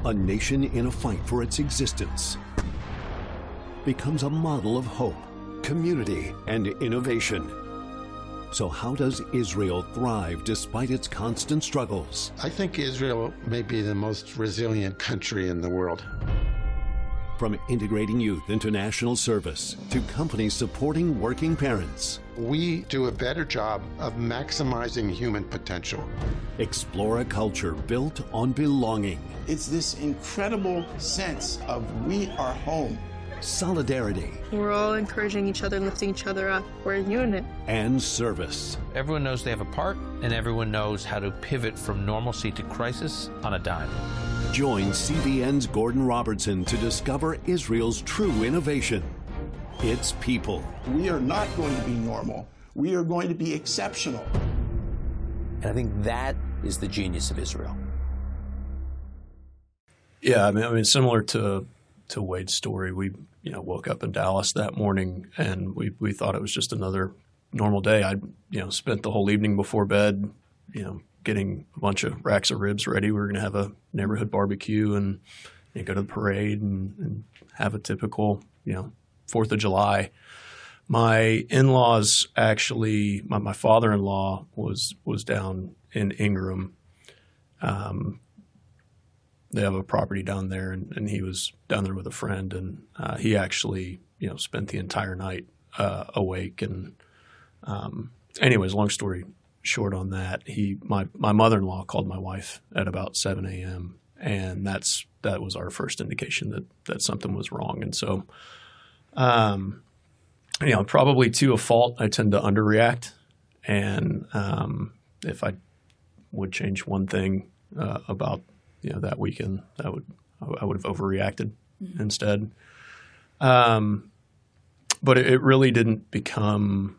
a nation in a fight for its existence, becomes a model of hope, community, and innovation. So how does Israel thrive despite its constant struggles? I think Israel may be the most resilient country in the world. From integrating youth into national service to companies supporting working parents. We do a better job of maximizing human potential. Explore a culture built on belonging. It's this incredible sense of we are home. Solidarity. We're all encouraging each other, lifting each other up. We're a unit. And service. Everyone knows they have a part, and everyone knows how to pivot from normalcy to crisis on a dime. Join CBN's Gordon Robertson to discover Israel's true innovation. Its people. We are not going to be normal. We are going to be exceptional. And I think that is the genius of Israel. Yeah, I mean, similar to Wade's story, we woke up in Dallas that morning and we thought it was just another normal day. I spent the whole evening before bed, getting a bunch of racks of ribs ready. We were going to have a neighborhood barbecue and go to the parade and have a typical 4th of July. My in-laws actually, my father-in-law was down in Ingram. They have a property down there, and he was down there with a friend, and he actually, spent the entire night awake. And anyways, long story short on that, my mother-in-law called my wife at about 7 a.m., and that was our first indication that something was wrong. And so, probably to a fault, I tend to underreact, and if I would change one thing about that weekend, I would have overreacted instead. But it really didn't become,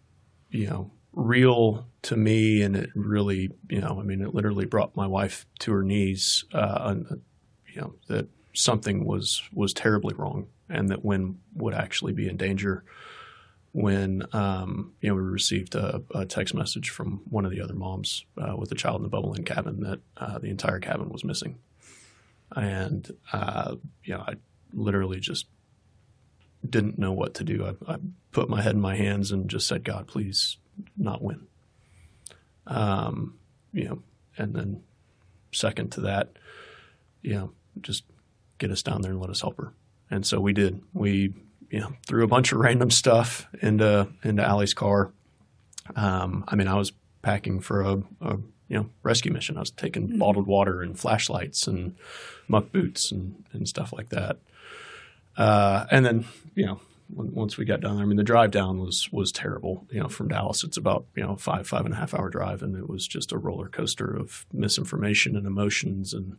real to me, and it really, it literally brought my wife to her knees. That something was terribly wrong, and that Wynn would actually be in danger. When we received a text message from one of the other moms with a child in the bubble-in cabin that the entire cabin was missing, and I literally just didn't know what to do. I put my head in my hands and just said, "God, please, not Wynn." And then second to that, just get us down there and let us help her. And so we did. We threw a bunch of random stuff into Allie's car. I was packing for a rescue mission. I was taking bottled water and flashlights and muck boots and stuff like that. And then, once we got down there, the drive down was terrible. From Dallas, it's about, 5.5 hour drive, and it was just a roller coaster of misinformation and emotions. And,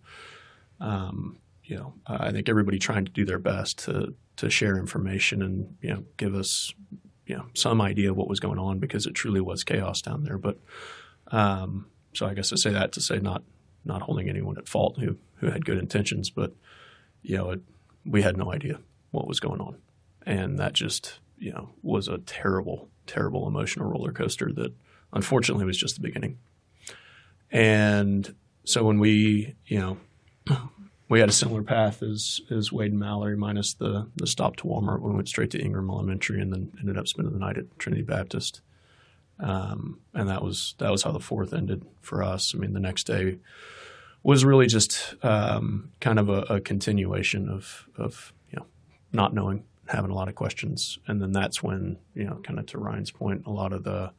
I think everybody trying to do their best to share information and, give us, some idea of what was going on, because it truly was chaos down there. But, so I guess I say that to say not holding anyone at fault who had good intentions, but, we had no idea what was going on. And that just, was a terrible, terrible emotional roller coaster that unfortunately was just the beginning. And so when we had a similar path as Wade and Mallory, minus the stop to Walmart. We went straight to Ingram Elementary and then ended up spending the night at Trinity Baptist. And that was how the 4th ended for us. The next day was really just kind of a continuation of not knowing, having a lot of questions. And then that's when, kind of to Ryan's point, a lot of the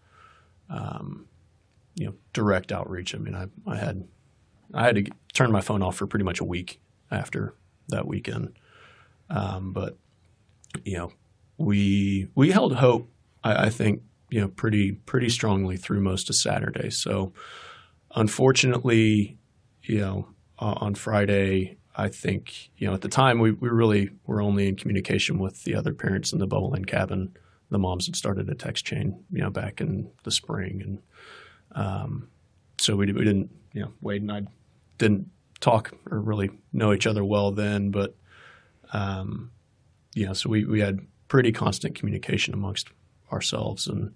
direct outreach. I had to turn my phone off for pretty much a week after that weekend. But, we held hope, I think, pretty strongly through most of Saturday. So unfortunately, on Friday, I think, at the time we really were only in communication with the other parents in the bubble-in cabin. The moms had started a text chain, back in the spring. And so we didn't, Wade and I didn't talk or really know each other well then, but so we had pretty constant communication amongst ourselves. And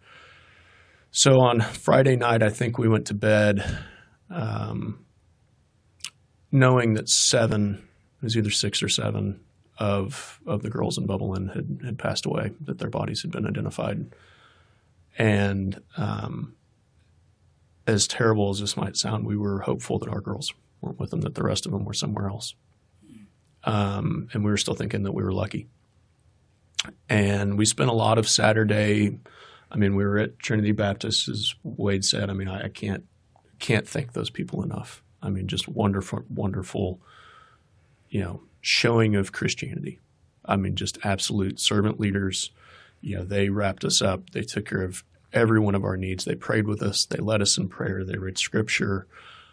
so on Friday night, I think we went to bed knowing that it was either 6 or 7 of the girls in Bubble Inn had passed away, that their bodies had been identified. And as terrible as this might sound, we were hopeful that our girls weren't with them, that the rest of them were somewhere else. And we were still thinking that we were lucky. And we spent a lot of Saturday. I mean, we were at Trinity Baptist, as Wade said. I mean, I can't thank those people enough. I mean, just wonderful, wonderful, showing of Christianity. I mean, just absolute servant leaders. They wrapped us up. They took care of every one of our needs. They prayed with us. They led us in prayer. They read scripture.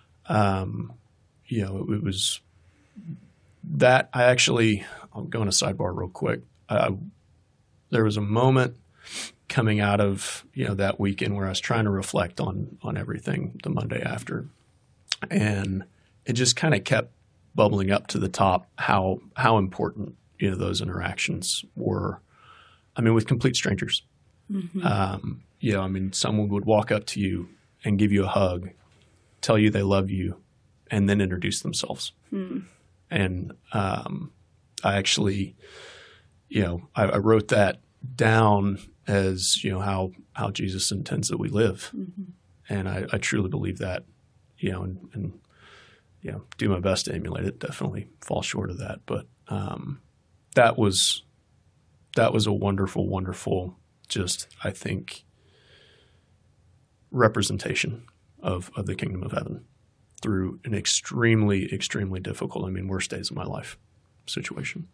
It was that I'll go on a sidebar real quick. There was a moment coming out of, that weekend where I was trying to reflect on everything the Monday after. And it just kind of kept bubbling up to the top how important, those interactions were. I mean, with complete strangers. Mm-hmm. Someone would walk up to you and give you a hug, tell you they love you, and then introduce themselves. Mm. And I actually, I wrote that down as, how Jesus intends that we live. Mm-hmm. And I truly believe that, and do my best to emulate it. Definitely fall short of that. But that was a wonderful, wonderful, just, I think, representation of the kingdom of heaven through an extremely, extremely difficult, worst days of my life situation.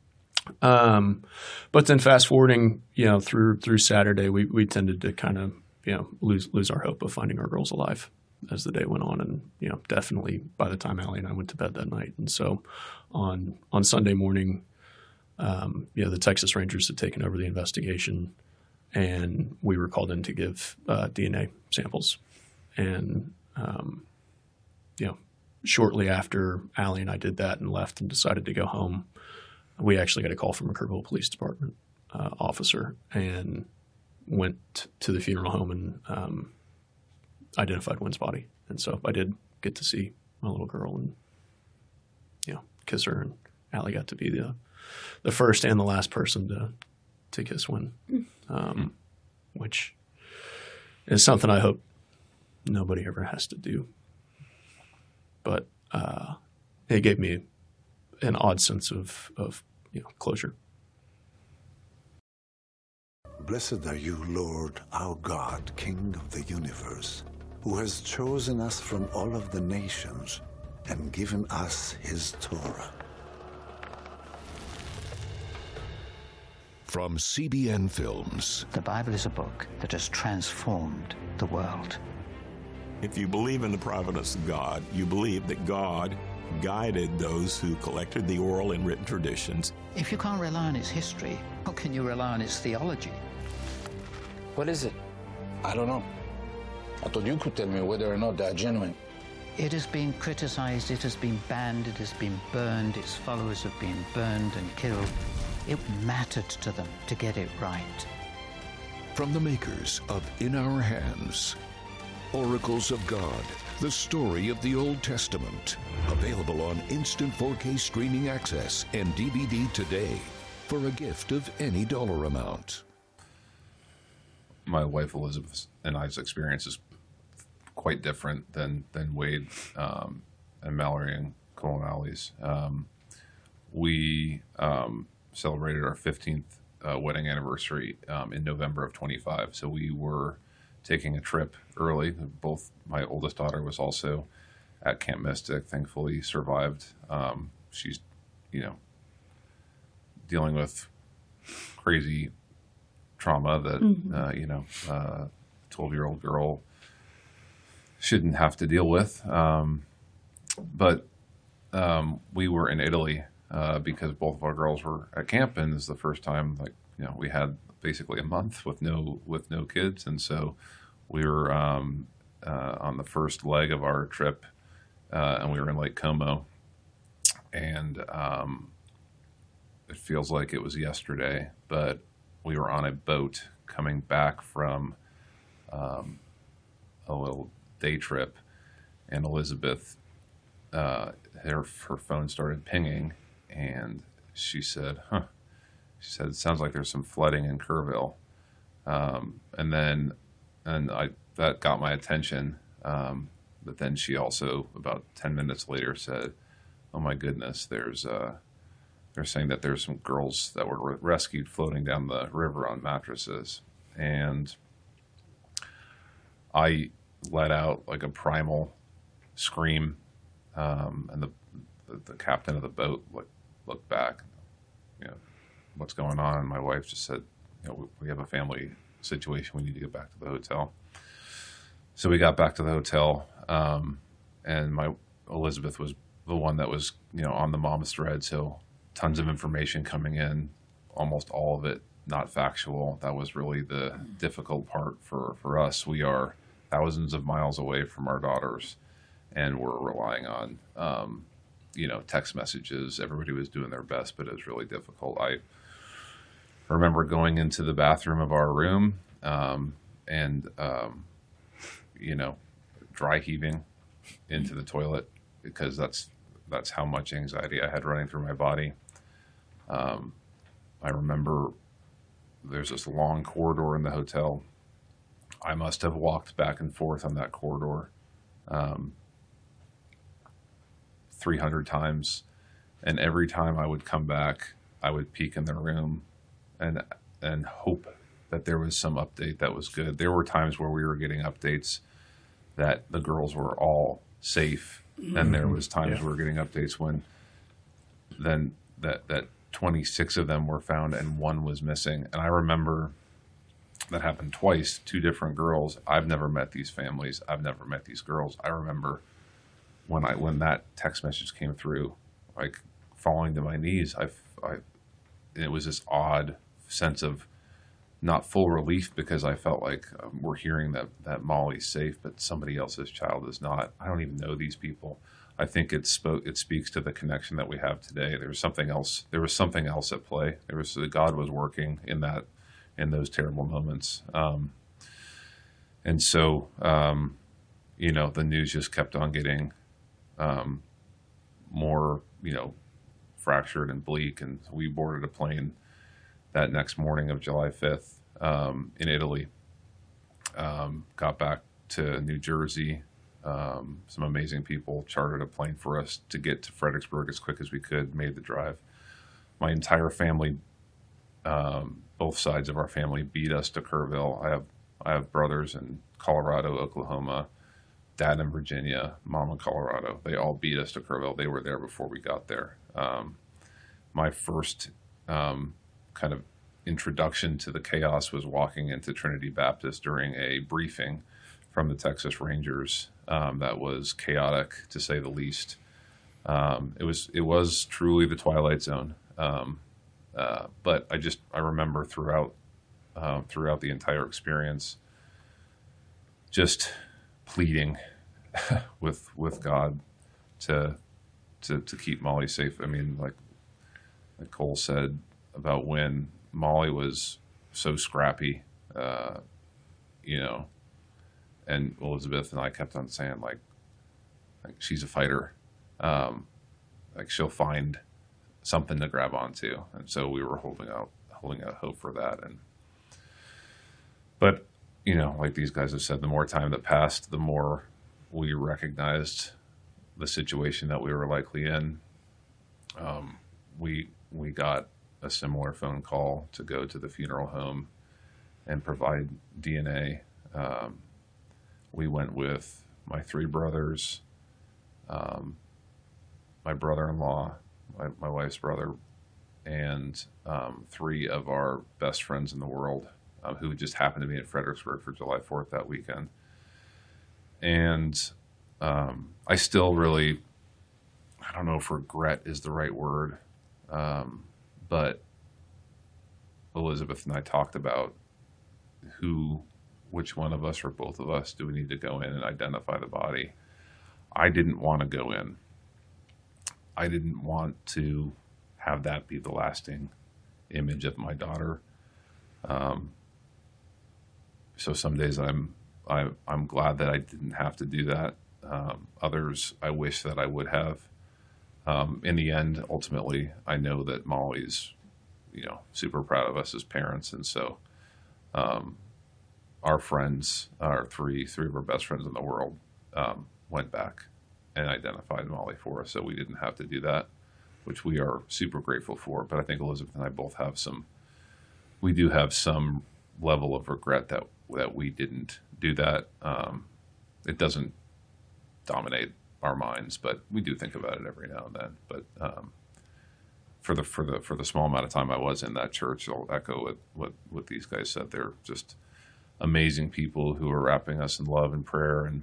But then fast forwarding, through Saturday, we tended to kind of, lose our hope of finding our girls alive as the day went on. And, definitely by the time Allie and I went to bed that night. And so on Sunday morning, the Texas Rangers had taken over the investigation, and we were called in to give DNA samples. And, shortly after Allie and I did that and left and decided to go home, we actually got a call from a Kerrville Police Department officer and went to the funeral home and identified Wynn's body. And so I did get to see my little girl and, kiss her. And Allie got to be the first and the last person to kiss Wynn, which is something I hope nobody ever has to do. But it gave me an odd sense of closure. Blessed are you, Lord, our God, King of the universe, who has chosen us from all of the nations and given us his Torah. From CBN Films. The Bible is a book that has transformed the world. If you believe in the providence of God, you believe that God guided those who collected the oral and written traditions. If you can't rely on its history, how can you rely on its theology? What is it? I don't know. I thought you could tell me whether or not they're genuine. It has been criticized, it has been banned, it has been burned, its followers have been burned and killed. It mattered to them to get it right. From the makers of In Our Hands, Oracles of God, the story of the Old Testament. Available on instant 4K streaming access and DVD today for a gift of any dollar amount. My wife Elizabeth and I's experience is quite different than Wade and Mallory and Cole and Allie's. We celebrated our 15th wedding anniversary in November of 25. So we were taking a trip early. Both my oldest daughter was also at Camp Mystic, thankfully survived. She's, dealing with crazy trauma that, 12-year-old girl shouldn't have to deal with. But we were in Italy because both of our girls were at camp, and this is the first time, we had basically a month with no kids. And so we were on the first leg of our trip, and we were in Lake Como, and it feels like it was yesterday, but we were on a boat coming back from a little day trip, and Elizabeth her phone started pinging, and she said, She said, it sounds like there's some flooding in Kerrville. That got my attention. But then she also, about 10 minutes later, said, oh my goodness, they're saying that there's some girls that were rescued floating down the river on mattresses. And I let out like a primal scream, and the captain of the boat looked back, what's going on? And my wife just said, we have a family situation. We need to get back to the hotel. So we got back to the hotel, and my Elizabeth was the one that was, on the mom's thread. So tons of information coming in, almost all of it not factual. That was really the difficult part for us. We are thousands of miles away from our daughters, and we're relying on, text messages. Everybody was doing their best, but it was really difficult. I remember going into the bathroom of our room, and dry heaving into the toilet, because that's how much anxiety I had running through my body. I remember there's this long corridor in the hotel. I must have walked back and forth on that corridor 300 times. And every time I would come back, I would peek in their room and hope that there was some update that was good. There were times where we were getting updates that the girls were all safe. And there was times we were getting updates when then that 26 of them were found and one was missing. And I remember that happened twice, 2 different girls. I've never met these families. I've never met these girls. I remember when that text message came through, like falling to my knees, it was this odd sense of not full relief, because I felt like we're hearing that Molly's safe, but somebody else's child is not. I don't even know these people. I think it speaks to the connection that we have today. There was something else at play. God was working in those terrible moments. And so, the news just kept on getting more, fractured and bleak. And we boarded a plane that next morning of July 5th in Italy. Got back to New Jersey. Some amazing people chartered a plane for us to get to Fredericksburg as quick as we could, made the drive. My entire family, both sides of our family, beat us to Kerrville. I have brothers in Colorado, Oklahoma, dad in Virginia, mom in Colorado. They all beat us to Kerrville. They were there before we got there. My first kind of introduction to the chaos was walking into Trinity Baptist during a briefing from the Texas Rangers that was chaotic, to say the least. It was truly the Twilight Zone. But I remember throughout the entire experience, just pleading with God to keep Molly safe. I mean, like Cole said about when Molly was so scrappy, and Elizabeth and I kept on saying like she's a fighter, like she'll find something to grab onto, and so we were holding out hope for that. But like these guys have said, the more time that passed, the more we recognized the situation that we were likely in. We got a similar phone call to go to the funeral home and provide DNA. We went with my 3 brothers, my brother-in-law, my wife's brother, and 3 of our best friends in the world, who just happened to be in Fredericksburg for July 4th that weekend. And I still really, I don't know if regret is the right word, but Elizabeth and I talked about which one of us or both of us do we need to go in and identify the body. I didn't want to go in. I didn't want to have that be the lasting image of my daughter. So some days I'm glad that I didn't have to do that. Others I wish that I would have. In the end, ultimately, I know that Molly's, super proud of us as parents. And so our friends, three of our best friends in the world, went back and identified Molly for us. So we didn't have to do that, which we are super grateful for. But I think Elizabeth and I both have we do have some level of regret that we didn't do that. It doesn't dominate our minds, but we do think about it every now and then. But for the small amount of time I was in that church, I'll echo what these guys said. They're just amazing people who are wrapping us in love and prayer. And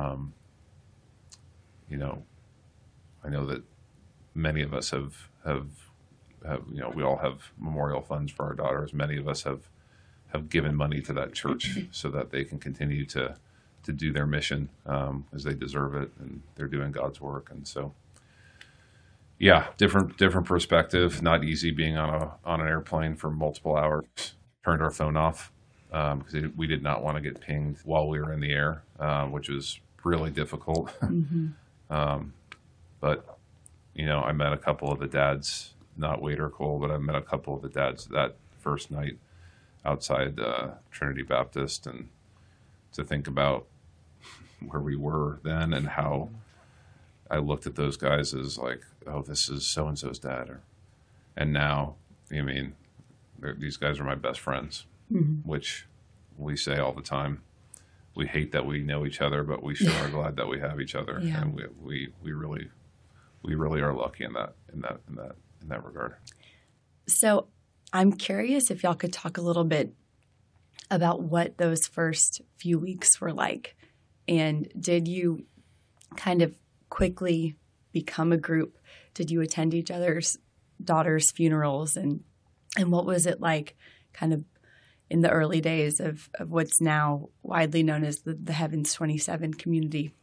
I know that many of us have we all have memorial funds for our daughters. Many of us have given money to that church so that they can continue to do their mission as they deserve it, and they're doing God's work. And so, yeah, different perspective. Not easy being on an airplane for multiple hours. Turned our phone off because we did not want to get pinged while we were in the air, which was really difficult. Mm-hmm. But I met a couple of the dads, not Wade or Cole, but I met a couple of the dads that first night outside Trinity Baptist, and to think about where we were then and how I looked at those guys as like, oh, this is so-and-so's dad. And now, these guys are my best friends, mm-hmm. which we say all the time. We hate that we know each other, but we sure are glad that we have each other. Yeah. And we really are lucky in that regard. So I'm curious if y'all could talk a little bit about what those first few weeks were like. And did you kind of quickly become a group? Did you attend each other's daughters' funerals? And what was it like kind of in the early days of what's now widely known as the Heavens 27 community?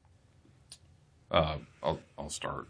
I'll start.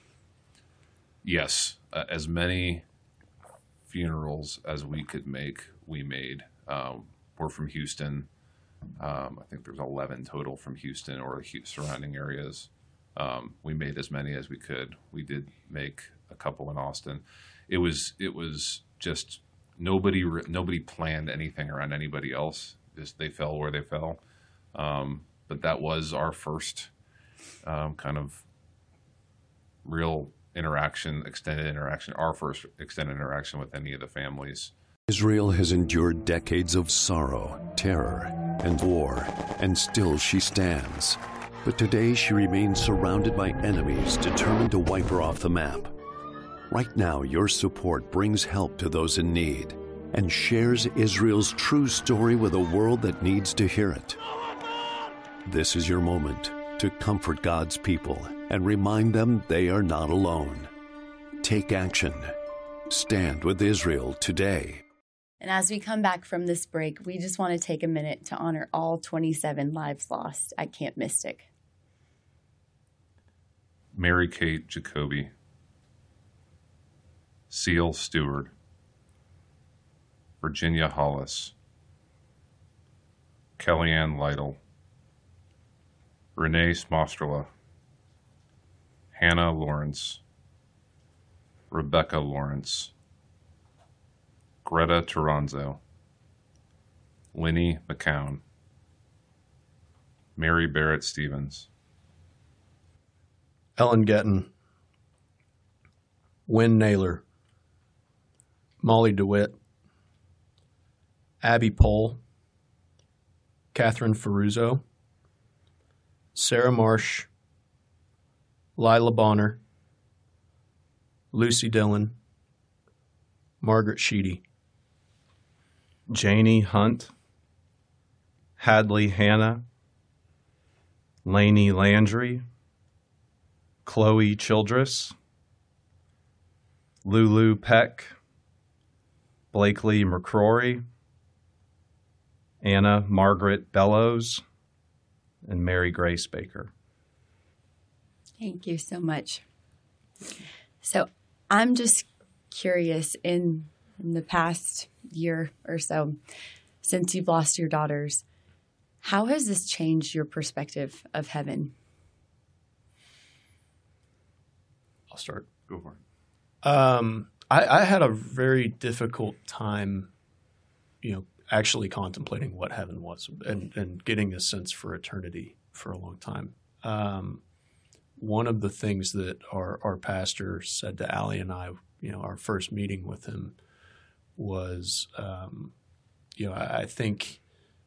Yes, as many funerals as we could make, we made. We're from Houston. I think there's 11 total from Houston or the surrounding areas. We made as many as we could. We did make a couple in Austin. It was just nobody planned anything around anybody else. Just they fell where they fell. But that was our first kind of real interaction, extended interaction, our first extended interaction with any of the families. Israel has endured decades of sorrow, terror, and war, and still she stands. But today she remains surrounded by enemies determined to wipe her off the map. Right now, your support brings help to those in need and shares Israel's true story with a world that needs to hear it. This is your moment to comfort God's people and remind them they are not alone. Take action. Stand with Israel today. And as we come back from this break, we just want to take a minute to honor all 27 lives lost at Camp Mystic. Mary Kate Jacoby, Seal Stewart, Virginia Hollis, Kellyanne Lytle, Renee Smostrela, Hannah Lawrence, Rebecca Lawrence, Greta Toronzo, Winnie McCown, Mary Barrett Stevens, Ellen Getton, Wynn Naylor, Molly DeWitt, Abby Pohl, Catherine Ferruzzo, Sarah Marsh, Lila Bonner, Lucy Dillon, Margaret Sheedy, Janie Hunt, Hadley Hanna, Lainey Landry, Chloe Childress, Lulu Peck, Blakely McCrory, Anna Margaret Bellows, and Mary Grace Baker. Thank you so much. So I'm just curious, in the past year or so, since you've lost your daughters, how has this changed your perspective of heaven? I'll start. Go for it. I had a very difficult time, actually contemplating what heaven was and getting a sense for eternity for a long time. One of the things that our pastor said to Allie and I, our first meeting with him was, I think,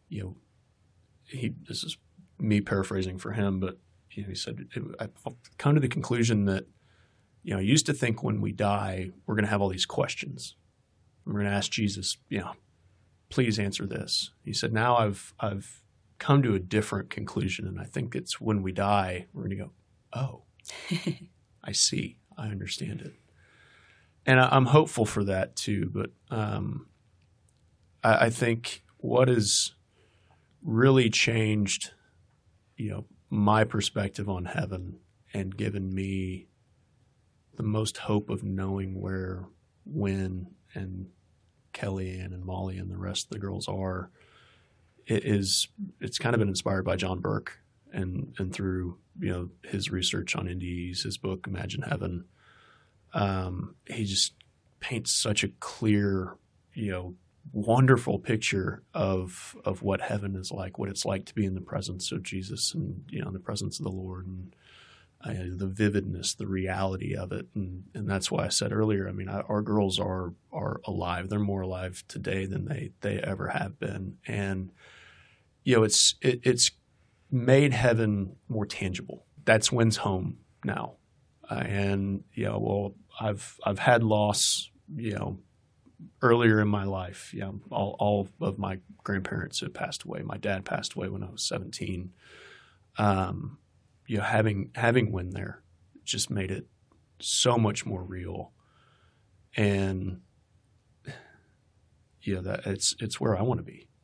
this is me paraphrasing for him, but he said, I've come to the conclusion that, I used to think when we die, we're going to have all these questions. We're going to ask Jesus, please answer this. He said, now I've come to a different conclusion, and I think it's when we die, we're going to go, oh, I see, I understand it. And I'm hopeful for that too, but I think what has really changed, my perspective on heaven and given me the most hope of knowing where Wynn and Kellyanne and Molly and the rest of the girls are, it's kind of been inspired by John Burke and through, his research on NDEs, his book, Imagine Heaven. He just paints such a clear, wonderful picture of what heaven is like, what it's like to be in the presence of Jesus and, in the presence of the Lord, and the vividness, the reality of it. And that's why I said earlier, our girls are alive. They're more alive today than they ever have been. And, it's made heaven more tangible. That's Wynn's home now. I've had loss, earlier in my life. All of my grandparents had passed away. My dad passed away when I was 17. Having Wynn there just made it so much more real. And that it's where I want to be.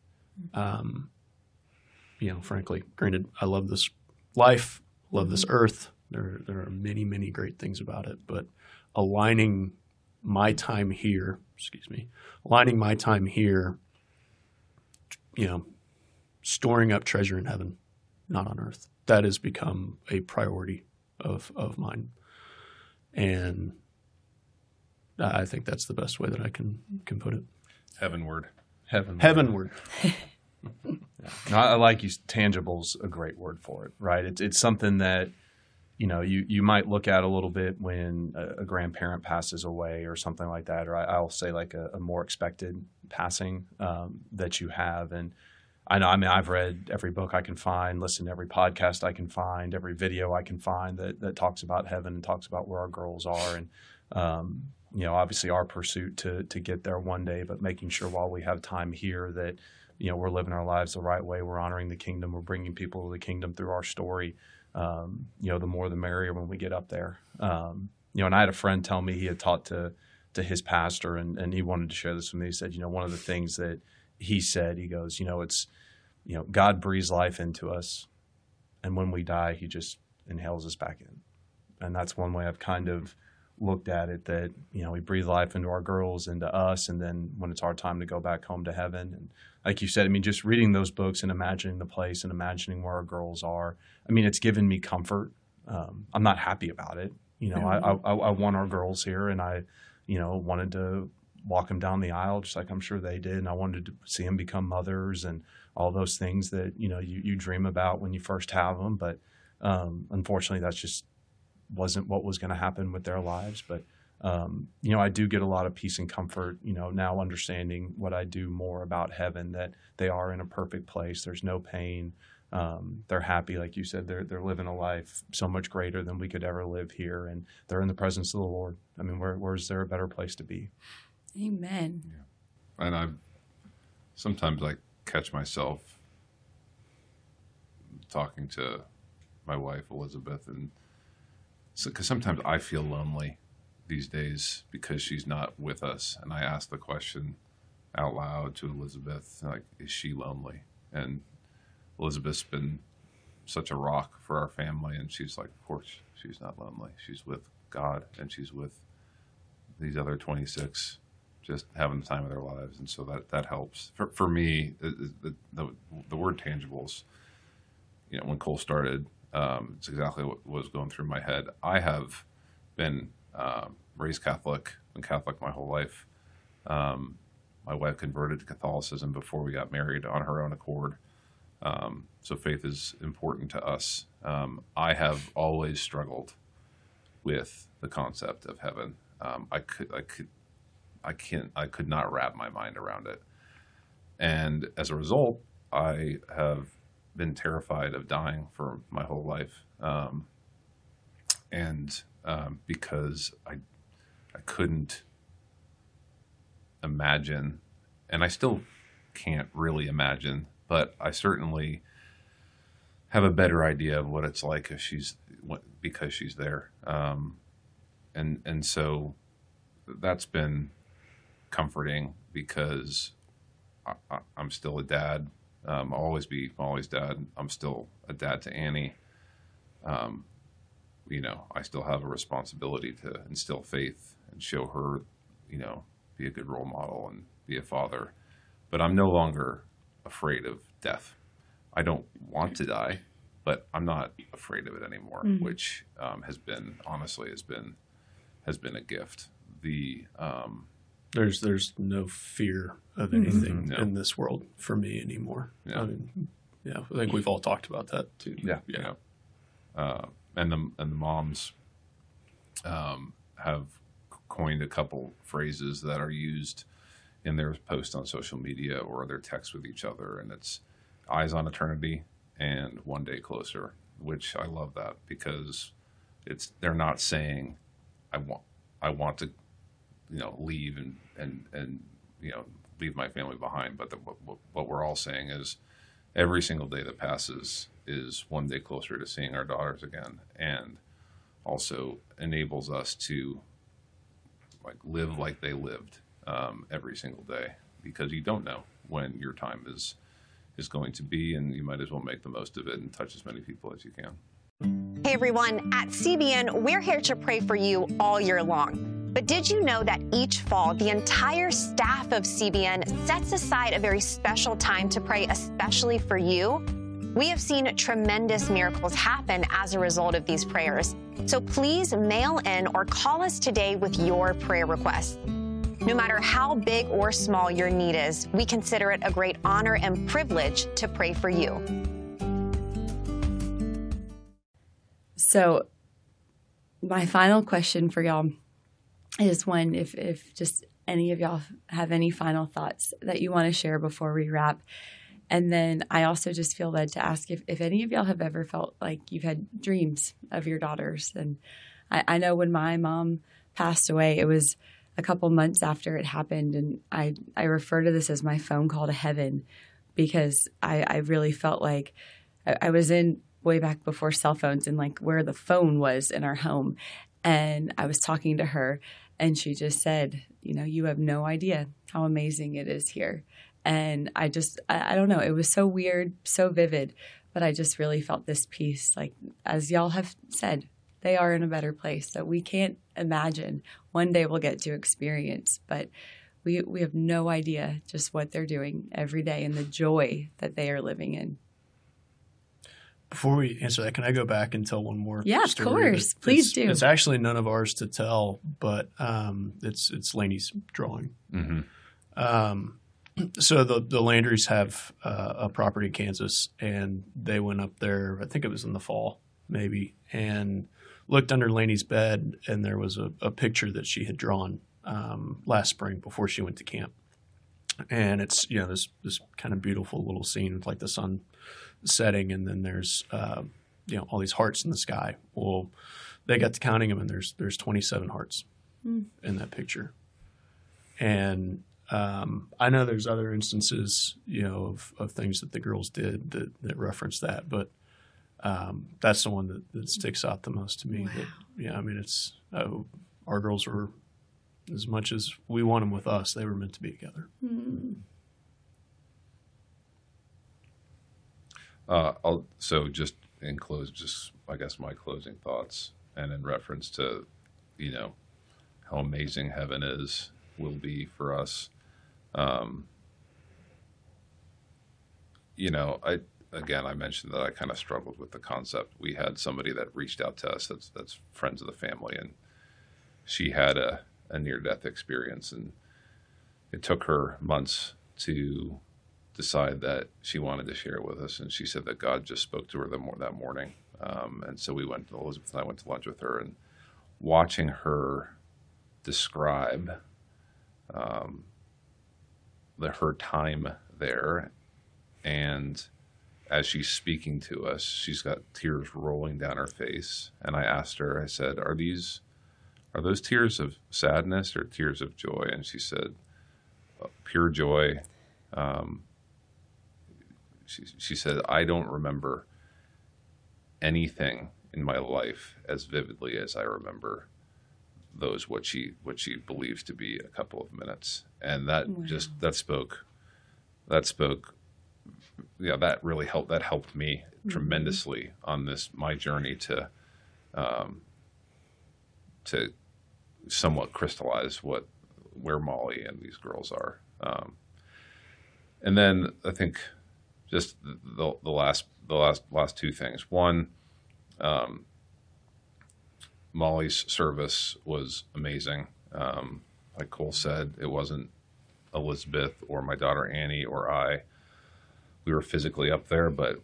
Frankly, granted, I love this life, love this earth. There are many, many great things about it, but aligning my time here, storing up treasure in heaven, not on earth. That has become a priority of mine. And I think that's the best way that I can put it. Heavenward. Heavenward. No, I like you. Tangible's a great word for it, right? It's something that, you might look at a little bit when a grandparent passes away or something like that, or I'll say like a more expected passing that you have. And I know, I've read every book I can find, listened to every podcast I can find, every video I can find that talks about heaven and talks about where our girls are. And, obviously our pursuit to get there one day, but making sure while we have time here that, we're living our lives the right way. We're honoring the kingdom. We're bringing people to the kingdom through our story. The more the merrier when we get up there. And I had a friend tell me he had taught to his pastor, and he wanted to share this with me. He said, one of the things that he said, he goes, it's, God breathes life into us, and when we die, he just inhales us back in. And that's one way I've kind of looked at it, that, we breathe life into our girls, into us, and then when it's our time to go back home to heaven. And like you said, just reading those books and imagining the place and imagining where our girls are, it's given me comfort. I'm not happy about it. I want our girls here, and I, wanted to walk them down the aisle just like I'm sure they did. And I wanted to see them become mothers and all those things that, you dream about when you first have them. But unfortunately, that's just wasn't what was going to happen with their lives. But, I do get a lot of peace and comfort, now understanding what I do more about heaven, that they are in a perfect place. There's no pain. They're happy. Like you said, they're living a life so much greater than we could ever live here. And they're in the presence of the Lord. Where's there a better place to be? Amen. Yeah. And sometimes I catch myself talking to my wife, Elizabeth, and because sometimes I feel lonely these days because she's not with us. And I ask the question out loud to Elizabeth, like, is she lonely? And Elizabeth's been such a rock for our family. And she's like, of course, she's not lonely. She's with God, and she's with these other 26 just having the time of their lives. And so that helps. For me, the word tangibles, when Cole started, it's exactly what was going through my head. I have been raised Catholic, been Catholic my whole life. My wife converted to Catholicism before we got married on her own accord. So faith is important to us. I have always struggled with the concept of heaven. I could not wrap my mind around it. And as a result, I have been terrified of dying for my whole life. Because I couldn't imagine, and I still can't really imagine, but I certainly have a better idea of what it's like because she's there. And so that's been comforting because I'm still a dad. I'll always dad. I'm still a dad to Annie. I still have a responsibility to instill faith and show her, be a good role model and be a father. But I'm no longer afraid of death. I don't want to die, but I'm not afraid of it anymore, which has been a gift. There's no fear of anything in this world for me anymore. Yeah. I think we've all talked about that too. Yeah. And the moms have coined a couple phrases that are used in their posts on social media or their texts with each other, and it's eyes on eternity and one day closer, which I love that because they're not saying I want to leave and leave my family behind, but what we're all saying is every single day that passes is one day closer to seeing our daughters again, and also enables us to live like they lived every single day, because you don't know when your time is going to be, and you might as well make the most of it and touch as many people as you can. Hey everyone, at CBN, we're here to pray for you all year long. But did you know that each fall, the entire staff of CBN sets aside a very special time to pray especially for you? We have seen tremendous miracles happen as a result of these prayers. So please mail in or call us today with your prayer requests. No matter how big or small your need is, we consider it a great honor and privilege to pray for you. So my final question for y'all is one, if just any of y'all have any final thoughts that you want to share before we wrap. And then I also just feel led to ask if any of y'all have ever felt like you've had dreams of your daughters. And I know when my mom passed away, it was a couple months after it happened. And I refer to this as my phone call to heaven, because I really felt like I was in way back before cell phones and where the phone was in our home. And I was talking to her and she just said, you have no idea how amazing it is here. And I don't know, it was so weird, so vivid, but I just really felt this peace. As y'all have said, they are in a better place that we can't imagine one day we'll get to experience, but we have no idea just what they're doing every day and the joy that they are living in. Before we answer that, can I go back and tell one more? Yeah, story? Of course. Please do. It's actually none of ours to tell, but it's Lainey's drawing. Mm-hmm. So the Landrys have a property in Kansas, and they went up there, I think it was in the fall, maybe, and looked under Lainey's bed, and there was a picture that she had drawn last spring before she went to camp. And it's, this kind of beautiful little scene with the sun setting, and then there's all these hearts in the sky. Well, they got to counting them, and there's 27 hearts in that picture. And I know there's other instances of things that the girls did that reference that, but that's the one that sticks out the most to me. Wow. That it's our girls were, as much as we want them with us, they were meant to be together. Mm-hmm. So just in close, I guess my closing thoughts, and in reference to, how amazing heaven will be for us. I mentioned that I kind of struggled with the concept. We had somebody that reached out to us that's friends of the family, and she had a near-death experience, and it took her months to decide that she wanted to share it with us. And she said that God just spoke to her that morning. And so Elizabeth and I went to lunch with her, and watching her describe her time there, and as she's speaking to us, she's got tears rolling down her face. And I asked her, I said, are those tears of sadness or tears of joy? And she said, pure joy. She said, I don't remember anything in my life as vividly as I remember what she believes to be a couple of minutes. And that spoke, that really helped. That helped me tremendously on my journey to somewhat crystallize where Molly and these girls are. And then I think just the last two things. One, Molly's service was amazing. Like Cole said, it wasn't Elizabeth or my daughter Annie or I. We were physically up there, but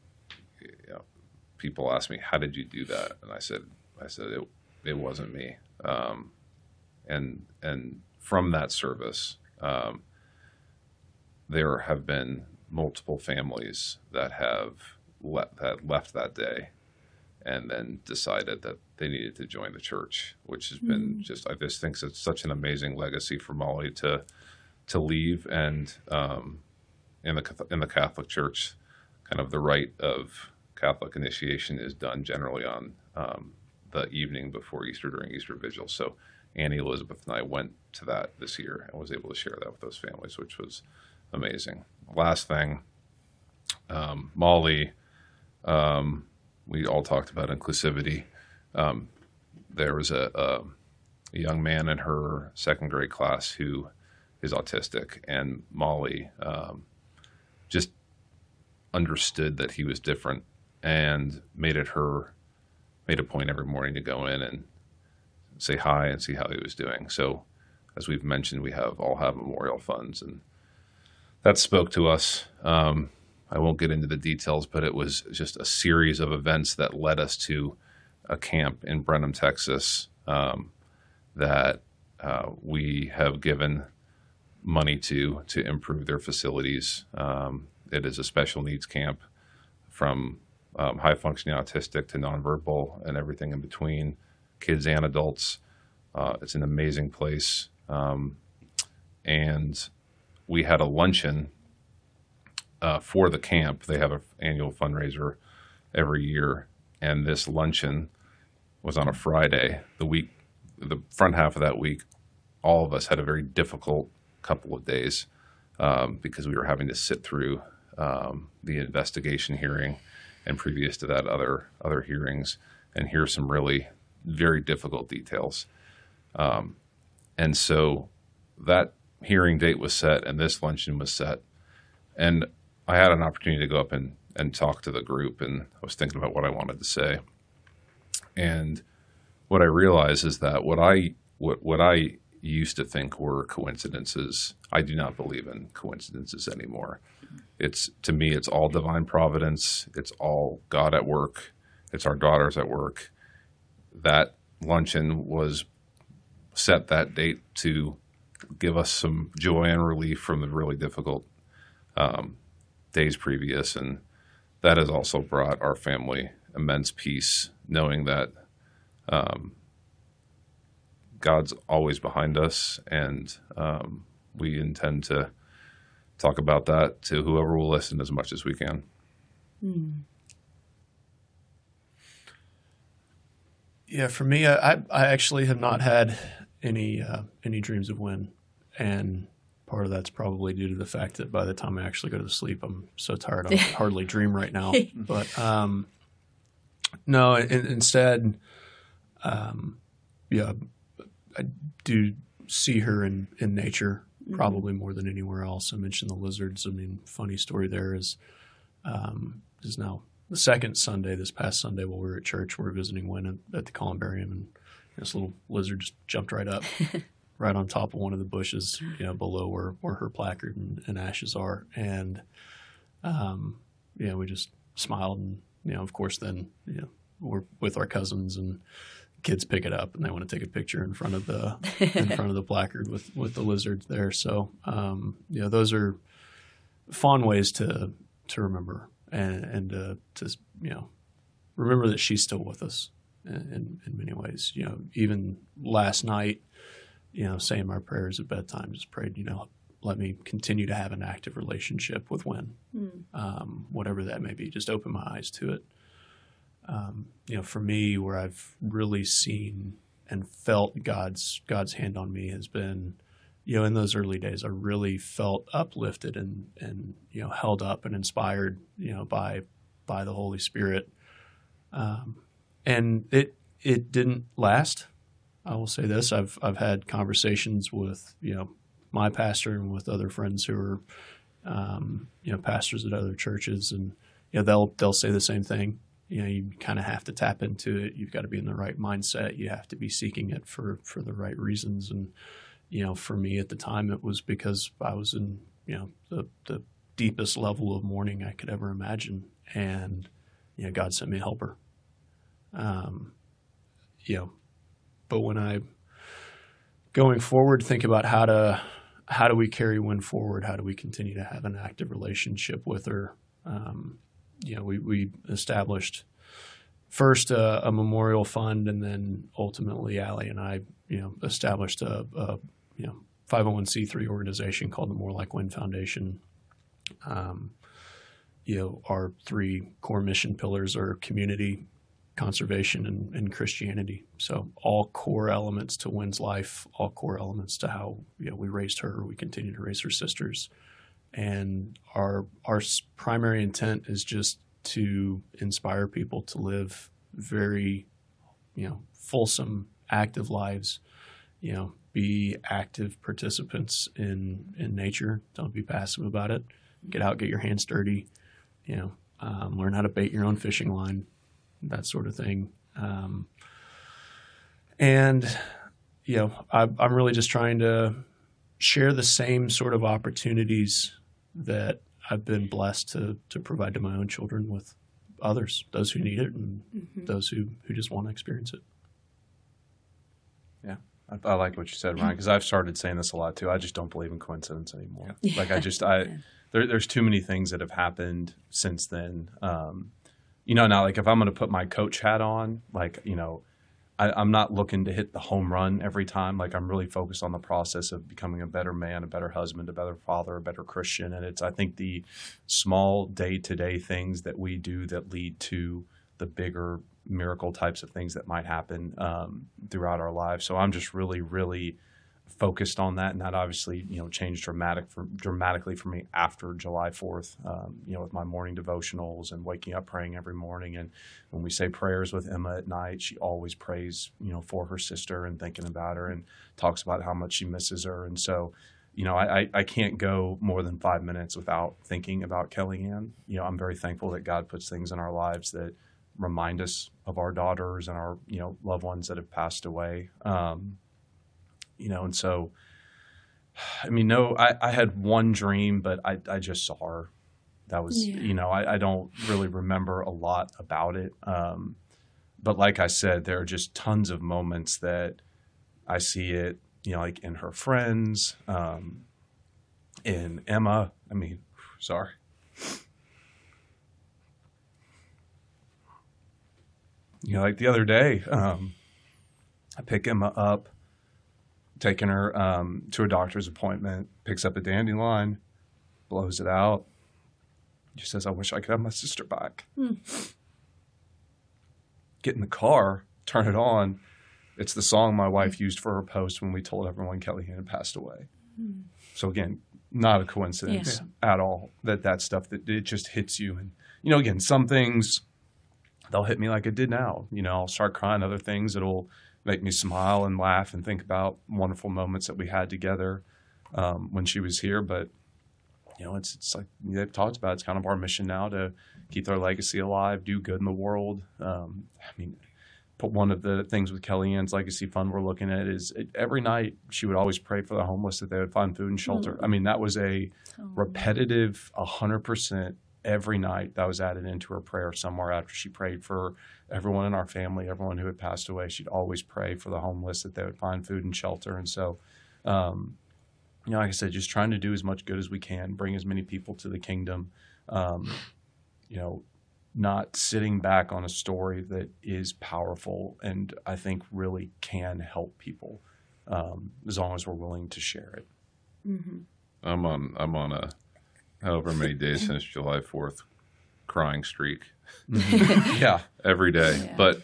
people asked me, "How did you do that?" And I said it wasn't me. And from that service, there have been multiple families that have left that day and then decided that they needed to join the church, which has been I just think it's such an amazing legacy for Molly to leave. And in the Catholic Church, kind of the rite of Catholic initiation is done generally on the evening before Easter during Easter Vigil. So Annie, Elizabeth, and I went to that this year and was able to share that with those families, which was amazing. Last thing, Molly, we all talked about inclusivity. There was a young man in her second grade class who is autistic, and Molly just understood that he was different and made a point every morning to go in and say hi and see how he was doing. So as we've mentioned, we all have memorial funds, and that spoke to us. I won't get into the details, but it was just a series of events that led us to a camp in Brenham, Texas, that we have given money to improve their facilities. It is a special needs camp from high-functioning autistic to nonverbal and everything in between, kids and adults. It's an amazing place. And we had a luncheon for the camp. They have an annual fundraiser every year, and this luncheon was on a Friday. The front half of that week, all of us had a very difficult couple of days because we were having to sit through the investigation hearing, and previous to that, other hearings, and hear some really very difficult details. And so that hearing date was set, and this luncheon was set, and I had an opportunity to go up and talk to the group, and I was thinking about what I wanted to say. And what I realized is that what I used to think were coincidences, I do not believe in coincidences anymore. To me, it's all divine providence. It's all God at work. It's our daughters at work. That luncheon was set that date to give us some joy and relief from the really difficult days previous. And that has also brought our family immense peace, knowing that God's always behind us, and we intend to talk about that to whoever will listen as much as we can. Yeah, for me, I actually have not had any dreams of when, and part of that's probably due to the fact that by the time I actually go to sleep, I'm so tired I hardly dream right now. But no, instead, yeah, I do see her in nature probably more than anywhere else. I mentioned the lizards. I mean, funny story there is now the second Sunday, this past Sunday while we were at church, we were visiting Wynn at the Columbarium, and this little lizard just jumped right up, right on top of one of the bushes, below where her placard and ashes are. And, we just smiled and, of course then, we're with our cousins and kids pick it up and they want to take a picture in front of the placard with the lizard there. So, those are fond ways to remember and to remember that she's still with us in many ways. Even last night, saying my prayers at bedtime, just prayed, let me continue to have an active relationship with Wynn, whatever that may be. Just open my eyes to it. For me, where I've really seen and felt God's hand on me has been, in those early days, I really felt uplifted and held up and inspired, by the Holy Spirit. And it didn't last. I will say this: I've had conversations with my pastor and with other friends who are pastors at other churches, and they'll say the same thing. You kind of have to tap into it. You've got to be in the right mindset. You have to be seeking it for the right reasons. And for me at the time, it was because I was in the deepest level of mourning I could ever imagine, and God sent me a helper. But when I going forward think about how do we carry Wynn forward, how do we continue to have an active relationship with her, we established first a memorial fund, and then ultimately Allie and I established a 501c3 organization called the More Like Wynn Foundation. Our three core mission pillars are community, conservation, and Christianity. So all core elements to Wynn's life, all core elements to how we raised her, we continue to raise her sisters. And our primary intent is just to inspire people to live very, fulsome, active lives, be active participants in nature. Don't be passive about it. Get out, get your hands dirty, learn how to bait your own fishing line, that sort of thing. I'm really just trying to share the same sort of opportunities that I've been blessed to provide to my own children with others, those who need it and those who just want to experience it. Yeah. I like what you said, Ryan, because I've started saying this a lot too. I just don't believe in coincidence anymore. Yeah. Like there's too many things that have happened since then. Now, like if I'm going to put my coach hat on, I'm not looking to hit the home run every time. Like I'm really focused on the process of becoming a better man, a better husband, a better father, a better Christian. And it's, I think, the small day-to-day things that we do that lead to the bigger miracle types of things that might happen throughout our lives. So I'm just really, really focused on that, and that obviously changed dramatically for me after July 4th. With my morning devotionals and waking up praying every morning, and when we say prayers with Emma at night, she always prays for her sister and thinking about her and talks about how much she misses her. And so I can't go more than 5 minutes without thinking about Kellyanne. I'm very thankful that God puts things in our lives that remind us of our daughters and our loved ones that have passed away. And so, I had one dream, but I just saw her. That was, I don't really remember a lot about it. But like I said, there are just tons of moments that I see it, like in her friends, in Emma. Sorry. Like the other day, I pick Emma up, taking her to a doctor's appointment, picks up a dandelion, blows it out. She says, "I wish I could have my sister back." Get in the car, turn it on. It's the song my wife used for her post when we told everyone Kellyanne had passed away. So again, not a coincidence at all that stuff, that it just hits you. And, again, some things, they'll hit me like it did now. I'll start crying. Other things, it'll make me smile and laugh and think about wonderful moments that we had together when she was here. But, it's like they've talked about, it's kind of our mission now to keep their legacy alive, do good in the world. one of the things with Kellyanne's Legacy Fund we're looking at is every night she would always pray for the homeless that they would find food and shelter. I mean, that was a repetitive 100% every night that was added into her prayer somewhere after she prayed for everyone in our family, everyone who had passed away. She'd always pray for the homeless that they would find food and shelter. And so, like I said, just trying to do as much good as we can, bring as many people to the kingdom, not sitting back on a story that is powerful and I think really can help people as long as we're willing to share it. Mm-hmm. I'm on a however many days since July 4th crying streak. Yeah, every day. Yeah. But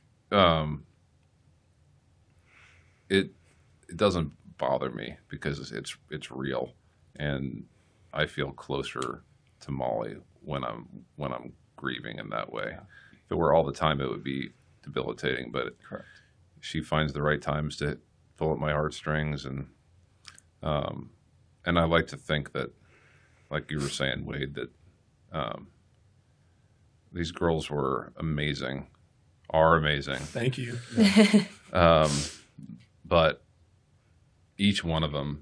it doesn't bother me because it's real, and I feel closer to Molly when I'm grieving in that way. If it were all the time, it would be debilitating. But correct, she finds the right times to pull at my heartstrings, and I like to think that, like you were saying, Wade, that these girls are amazing. Thank you. But each one of them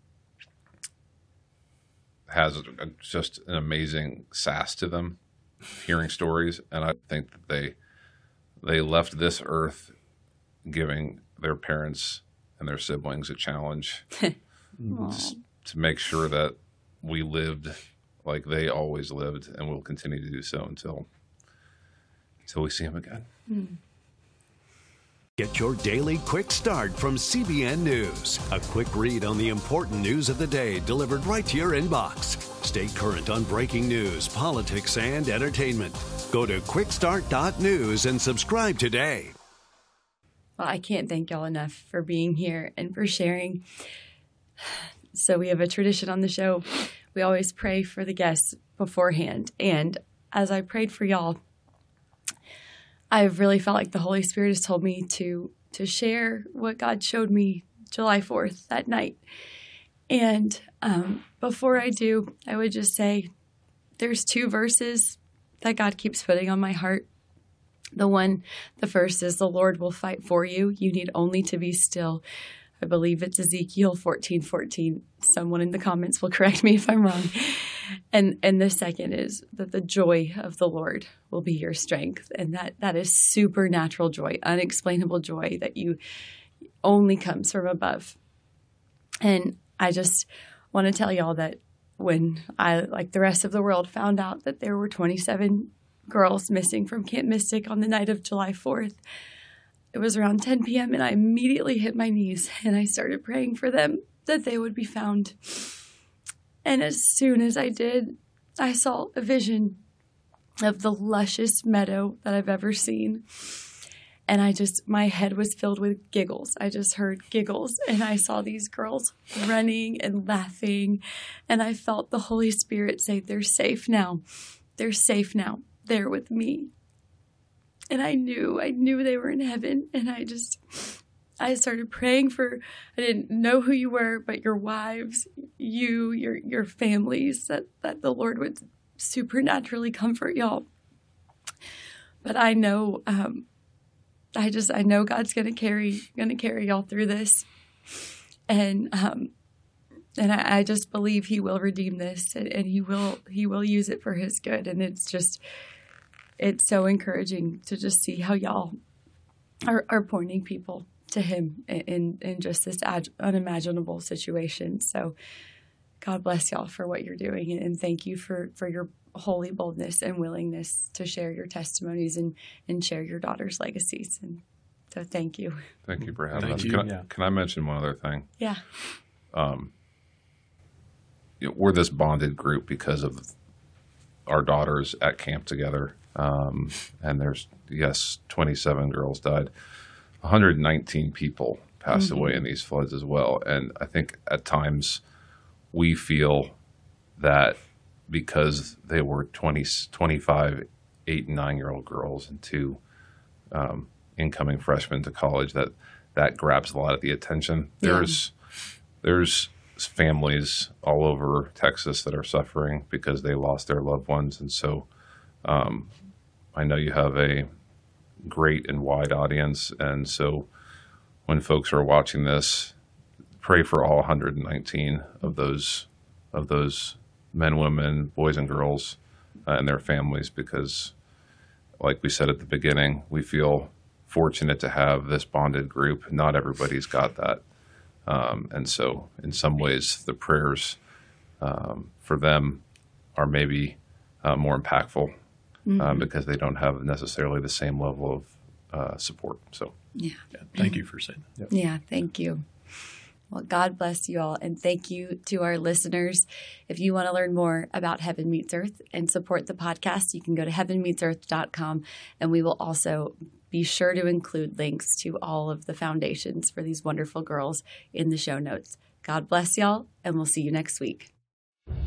has just an amazing sass to them, hearing stories, and I think that they left this earth giving their parents and their siblings a challenge to make sure that we lived like they always lived, and will continue to do so until we see them again. Get your daily quick start from CBN News. A quick read on the important news of the day delivered right to your inbox. Stay current on breaking news, politics, and entertainment. Go to quickstart.news and subscribe today. Well, I can't thank y'all enough for being here and for sharing. So we have a tradition on the show. We always pray for the guests beforehand. And as I prayed for y'all, I've really felt like the Holy Spirit has told me to share what God showed me July 4th that night. And before I do, I would just say there's 2 verses that God keeps putting on my heart. The first is, the Lord will fight for you. You need only to be still. I believe it's Ezekiel 14:14. Someone in the comments will correct me if I'm wrong. And the second is that the joy of the Lord will be your strength. And that is supernatural joy, unexplainable joy that you only comes from above. And I just want to tell y'all that when I, like the rest of the world, found out that there were 27 girls missing from Camp Mystic on the night of July 4th, it was around 10 p.m. and I immediately hit my knees and I started praying for them, that they would be found. And as soon as I did, I saw a vision of the lushest meadow that I've ever seen. And my head was filled with giggles. I just heard giggles, and I saw these girls running and laughing. And I felt the Holy Spirit say, they're safe now. They're safe now. They're with me. And I knew they were in heaven. And I started praying I didn't know who you were, but your wives, your families, that the Lord would supernaturally comfort y'all. But I know, I know God's going to carry y'all through this. And I just believe he will redeem this, and he will use it for his good. And it's so encouraging to just see how y'all are pointing people to him in just this unimaginable situation. So God bless y'all for what you're doing, and thank you for your holy boldness and willingness to share your testimonies and share your daughter's legacies. And so thank you. Thank you for having us. Can I mention one other thing? Yeah. We're this bonded group because of our daughters at camp together. And there's, 27 girls died. 119 people passed away in these floods as well. And I think at times we feel that because they were 25, 8 and 9-year-old girls and 2 incoming freshmen to college, that grabs a lot of the attention. Yeah. There's families all over Texas that are suffering because they lost their loved ones. And so I know you have a great and wide audience. And so when folks are watching this, pray for all 119 of those men, women, boys and girls, and their families, because like we said at the beginning, we feel fortunate to have this bonded group. Not everybody's got that. And so in some ways, the prayers for them are maybe more impactful because they don't have necessarily the same level of support. So yeah. Thank you for saying that. Yeah, thank you. Well, God bless you all, and thank you to our listeners. If you want to learn more about Heaven Meets Earth and support the podcast, you can go to heavenmeetsearth.com, and we will also be sure to include links to all of the foundations for these wonderful girls in the show notes. God bless y'all, and we'll see you next week.